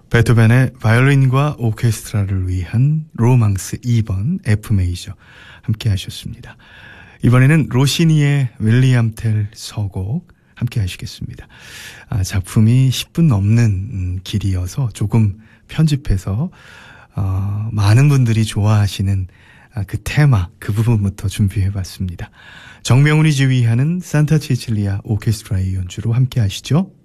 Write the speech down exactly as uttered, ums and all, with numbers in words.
베토벤의 바이올린과 오케스트라를 위한 로망스 이 번 F 메이저 함께 하셨습니다. 이번에는 로시니의 윌리엄 텔 서곡 함께 하시겠습니다. 아, 작품이 십 분 넘는 음, 길이어서 조금 편집해서 어, 많은 분들이 좋아하시는 아, 그 테마, 그 부분부터 준비해봤습니다. 정명훈이 지휘하는 산타 체칠리아 오케스트라의 연주로 함께 하시죠.